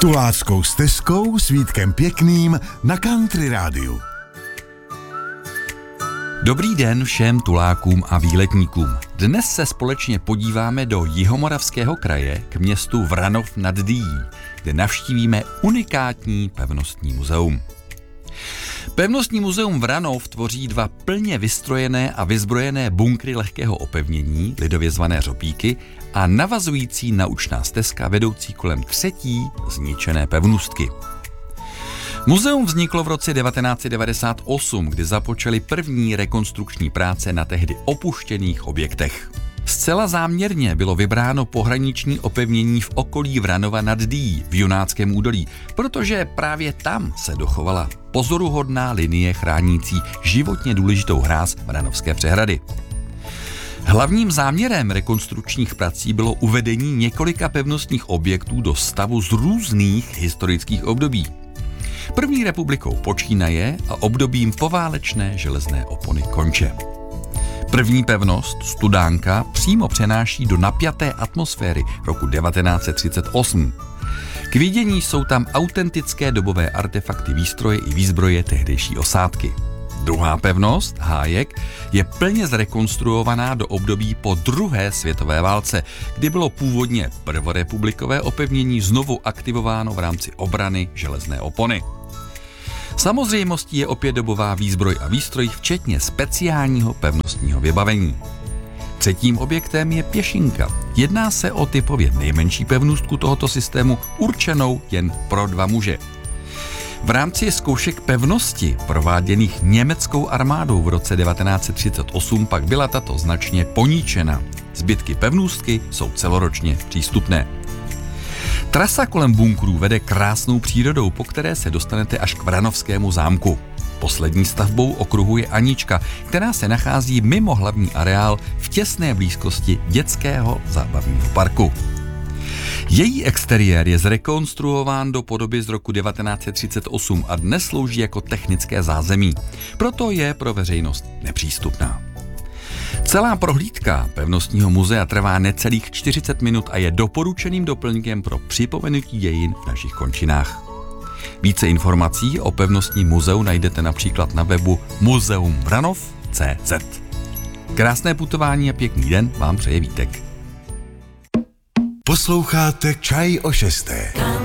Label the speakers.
Speaker 1: Tuláckou stezkou s Vítkem Pěkným na Country Rádiu.
Speaker 2: Dobrý den všem tulákům a výletníkům. Dnes se společně podíváme do Jihomoravského kraje k městu Vranov nad Dyjí, kde navštívíme unikátní pevnostní muzeum. Pevnostní muzeum Vranov tvoří dva plně vystrojené a vyzbrojené bunkry lehkého opevnění, lidově zvané řopíky, a navazující naučná stezka vedoucí kolem třetí zničené pevnostky. Muzeum vzniklo v roce 1998, kdy započaly první rekonstrukční práce na tehdy opuštěných objektech. Zcela záměrně bylo vybráno pohraniční opevnění v okolí Vranova nad Dyjí v Junáckém údolí, protože právě tam se dochovala pozoruhodná linie chránící životně důležitou hráz Vranovské přehrady. Hlavním záměrem rekonstrukčních prací bylo uvedení několika pevnostních objektů do stavu z různých historických období. První republikou počínaje a obdobím poválečné železné opony konče. První pevnost, Studánka, přímo přenáší do napjaté atmosféry roku 1938. K vidění jsou tam autentické dobové artefakty výstroje i výzbroje tehdejší osádky. Druhá pevnost, Hájek, je plně zrekonstruovaná do období po druhé světové válce, kdy bylo původně prvorepublikové opevnění znovu aktivováno v rámci obrany železné opony. Samozřejmostí je opět dobová výzbroj a výstroj, včetně speciálního pevnostního vybavení. Třetím objektem je Pěšinka. Jedná se o typově nejmenší pevnostku tohoto systému, určenou jen pro dva muže. V rámci zkoušek pevnosti prováděných německou armádou v roce 1938 pak byla tato značně poničena. Zbytky pevnostky jsou celoročně přístupné. Trasa kolem bunkrů vede krásnou přírodou, po které se dostanete až k Vranovskému zámku. Poslední stavbou okruhu je Anička, která se nachází mimo hlavní areál v těsné blízkosti dětského zábavního parku. Její exteriér je zrekonstruován do podoby z roku 1938 a dnes slouží jako technické zázemí. Proto je pro veřejnost nepřístupná. Celá prohlídka pevnostního muzea trvá necelých 40 minut a je doporučeným doplňkem pro připomenutí dějin v našich končinách. Více informací o pevnostním muzeu najdete například na webu muzeumvranov.cz. Krásné putování a pěkný den vám přeje Vítek.
Speaker 1: Posloucháte Čaj o 6.